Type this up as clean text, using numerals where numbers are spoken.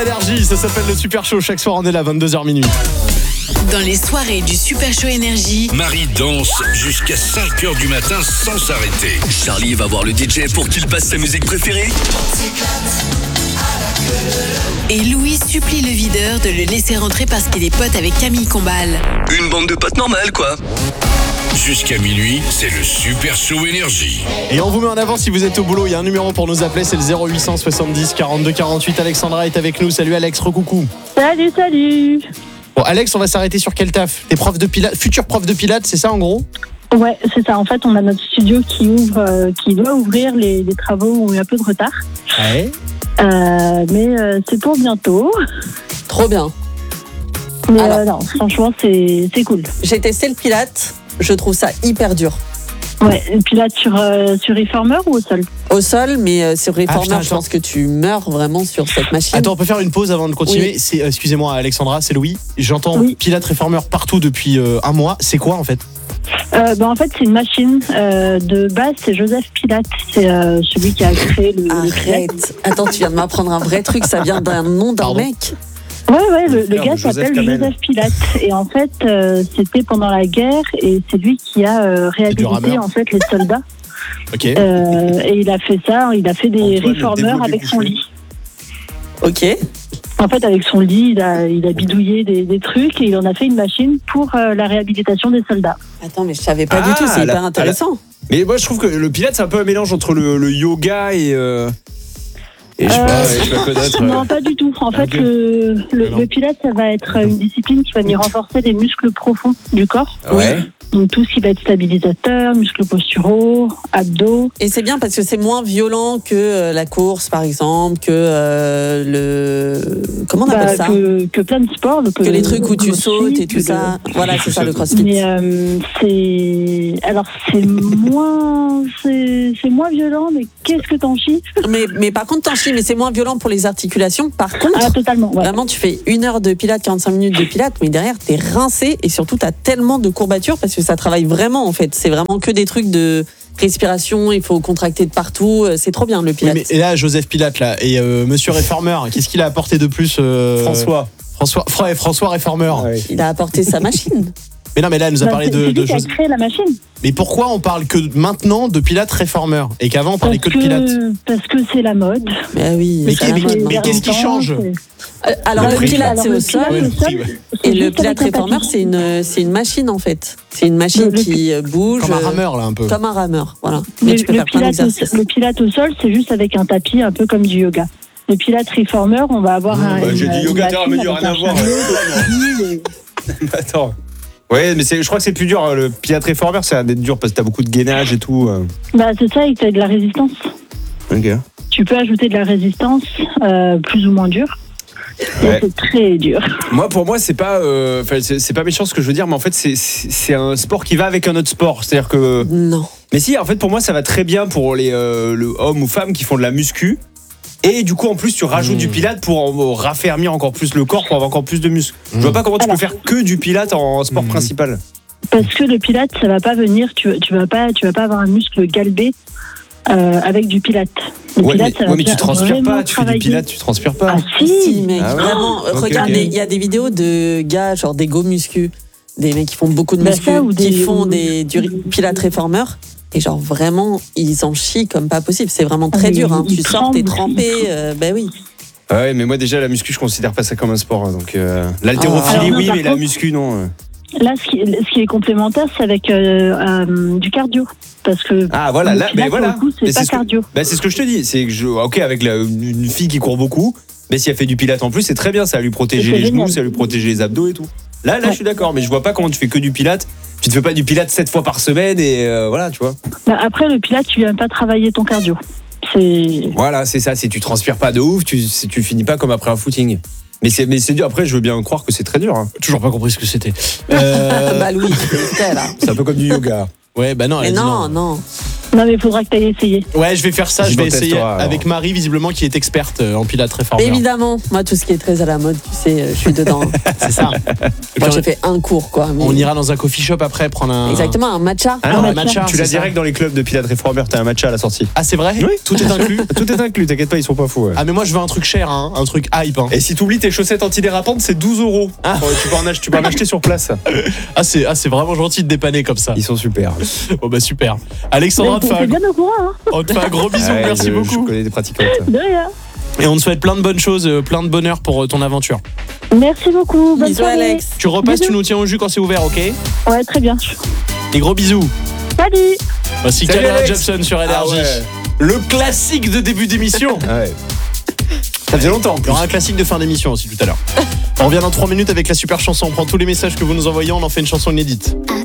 Énergie, ça s'appelle le Super Show. Chaque soir, on est là, 22h minuit. Dans les soirées du Super Show Énergie, Marie danse jusqu'à 5h du matin sans s'arrêter. Charlie va voir le DJ pour qu'il passe sa musique préférée. et Louis supplie le videur de le laisser rentrer parce qu'il est pote avec Camille Combal. Une bande de potes normale, quoi. Jusqu'à minuit, c'est le Super Show Énergie. Et on vous met en avant si vous êtes au boulot. Il y a un numéro pour nous appeler, c'est le 0800 70 42 48. Alexandra est avec nous. Salut Alex, recoucou. Salut. Bon, Alex, on va s'arrêter sur quel taf? T'es prof de pilates, futur prof de pilates, c'est ça en gros? Ouais, c'est ça. En fait, on a notre studio qui doit ouvrir. Les travaux ont eu un peu de retard. Ouais. Mais c'est pour bientôt. Trop bien. Mais Alors. non, franchement, c'est cool. J'ai testé le Pilates, je trouve ça hyper dur. Ouais, et puis là, sur Reformer ou au sol? Au sol, mais sur Reformer, putain, je pense que tu meurs vraiment sur cette machine. Attends, on peut faire une pause avant de continuer. Oui. C'est, excusez-moi Alexandra, c'est Louis. J'entends Oui. Pilates Reformer partout depuis un mois. C'est quoi en fait? En fait, c'est une machine. De base, c'est Joseph Pilates. C'est celui qui a créé le Pilates. Arrête. Attends, tu viens de m'apprendre un vrai truc, ça vient d'un nom d'un Pardon. mec. Ouais, le frère gars de Joseph s'appelle Kamel. Joseph Pilates. Et en fait, c'était pendant la guerre et c'est lui qui a réhabilité rameur. en fait les soldats. Ok. Et il a fait ça, il a fait des Antoine, le réformeurs développé avec son couché. lit. Ok. En fait, avec son lit, il a bidouillé des trucs et il en a fait une machine pour la réhabilitation des soldats. Attends, mais je savais pas Ah, du tout, c'est la- hyper intéressant. Mais moi, je trouve que le Pilates, c'est un peu un mélange entre le yoga et je sais pas, je sais pas quoi d'autre. Non, pas du tout. En fait, Ok. le Pilates, ça va être une discipline qui va venir renforcer les muscles profonds du corps. Ouais. Donc tout ce qui va être stabilisateur, muscles posturaux, abdos. Et c'est bien parce que c'est moins violent que la course, par exemple, que le... Comment on appelle ça que plein de sports. Que les trucs où tu crossfit, sautes et que tout ça. Voilà, c'est ça le crossfit. Mais c'est moins violent, mais qu'est-ce que t'en chies? Mais par contre, t'en chies, mais c'est moins violent pour les articulations. Par contre, Ah, totalement. Ouais. vraiment, tu fais 1 heure de pilates, 45 minutes de pilates, mais derrière, t'es rincé et surtout, t'as tellement de courbatures parce que ça travaille vraiment, en fait. C'est vraiment que des trucs de respiration, il faut contracter de partout. C'est trop bien, le Oui, pilates. mais, et là, Joseph Pilates, là, et Monsieur Reformer, qu'est-ce qu'il a apporté de plus François Reformer. Ouais. Il a apporté sa machine. Mais non, mais là, elle nous a Bah, parlé c'est de lui qui a Joseph. créé la machine. Mais pourquoi on parle que maintenant de Pilates Reformer et qu'avant on parlait que de Pilates? Parce que c'est la mode. Mais oui, Mais c'est qui- la mode, mais non. qu'est-ce qui change? Alors, Le le prix. pilates, c'est Alors, au le sol. pilates Ouais, au le prix, sol, ouais. c'est Et le juste pilates avec un reformer, tapis. c'est une machine, en fait. C'est une machine Le- qui bouge. Comme un rameur, là, un peu. Comme un rameur, voilà. Mais Le, tu peux le faire plein pilates d'exercices. le pilates au sol, c'est juste avec un tapis, un peu comme du yoga. Le pilates reformer, on va avoir un. J'ai dit une yoga terre, mais il machine n'y a avec rien à un voir. chariot, des aiguilles, Attends. Ouais, mais je crois que c'est plus dur. Le Pilates Reformer, ça a d'être dur parce que t'as beaucoup de gainage et tout. Bah, c'est ça, et que t'as de la résistance. Ok. Tu peux ajouter de la résistance, plus ou moins dure. Et Ouais. c'est très dur. Pour moi, c'est pas, c'est pas méchant ce que je veux dire, mais en fait, c'est un sport qui va avec un autre sport. C'est-à-dire que. Non. Mais si, en fait, pour moi, ça va très bien pour les hommes ou femmes qui font de la muscu. Et du coup, en plus, tu rajoutes du Pilates pour raffermir encore plus le corps, pour avoir encore plus de muscles. Je vois pas comment tu peux Alors. faire que du Pilates en sport principal. Parce que le pilates, ça va pas venir, tu vas pas avoir un muscle galbé avec du pilates. Le Ouais, pilates, ça va mais tu faire transpires vraiment pas. Tu fais du travailler. Pilates, tu transpires pas. Ah Si, si, mec, Ah ouais. vraiment. Ok, Regardez, ok. il y a des vidéos de gars, genre des go muscu, des mecs qui font beaucoup de Bah, muscu, ça, ou qui des- font ou- du pilates reformer. Et genre vraiment, ils en chient comme pas possible. C'est vraiment très Ah, mais dur. Hein. ils Tu sors, t'es tremblent. trempé. Ben oui. Ouais, mais moi déjà la muscu, je considère pas ça comme un sport. Hein, donc l'haltérophilie, Alors, non, oui, par mais la contre- muscu, non. Là, ce qui est complémentaire, c'est avec du cardio. Parce que Ah voilà, le là, pilates, mais voilà. pour le coup, Mais c'est pas ce que- cardio. Bah, c'est ce que je te dis. C'est que ok, avec une fille qui court beaucoup, mais si elle fait du Pilates en plus, c'est très bien. Ça va lui protéger C'est les genoux, génial. ça va lui protéger les abdos et tout. Là, Ouais. je suis d'accord, mais je vois pas comment tu fais que du Pilates. Tu te fais pas du Pilates 7 fois par semaine et voilà, tu vois. Bah, après, le pilates, tu viens pas travailler ton cardio. C'est Voilà, c'est ça. Si tu transpires pas de ouf, tu finis pas comme après un footing. Mais c'est dur. Après, je veux bien croire que c'est très dur. Hein. Toujours pas compris ce que c'était. Bah Louis, c'était là. C'est un peu comme du yoga. Ouais, bah non, elle Mais a dit non, non. Non, mais il faudra que tu ailles essayer. Ouais, je vais faire ça, J'y je vais vais essayer testeras, alors. avec Marie, visiblement, qui est experte en pilates réformeur. Évidemment, moi, tout ce qui est très à la mode, tu sais, je suis dedans. C'est ça. Et puis, Moi, j'ai fait un cours, quoi. mais- on ira dans un coffee shop après prendre un. Exactement, un matcha. Ah non, un matcha, tu l'as c'est ça. direct dans les clubs de pilates réformeur, t'as un matcha à la sortie. Ah, c'est vrai? Oui. Tout est inclus. Tout est inclus, t'inquiète pas, ils sont pas fous. Ouais. Ah, mais moi, je veux un truc cher, hein, un truc hype. Hein. Et si t'oublies tes chaussettes antidérapantes, c'est 12 €. Ah. Tu peux en acheter sur place. C'est vraiment gentil de dépanner comme ça. Ils sont super. Bon, bah, super. Alexandra, Mais t'es bien au courant, hein. on te fait un gros bisou, Ouais, merci je beaucoup. connais des pratiquantes. De rien. Et on te souhaite plein de bonnes choses, plein de bonheur pour ton aventure. Merci beaucoup. Bonne Bisous, soirée. Alex. Tu repasses, Bisous. tu nous tiens au jus quand c'est ouvert, ok? Ouais, très bien. Et gros bisous. Salut. Voici Salut, Calera Alex. Jepson sur Énergie. Ah ouais. Le classique de début d'émission. Ouais. Ça faisait longtemps en Il y plus. aura un classique de fin d'émission aussi tout à l'heure. On revient dans 3 minutes avec la super chanson. On prend tous les messages que vous nous envoyez, on en fait une chanson inédite.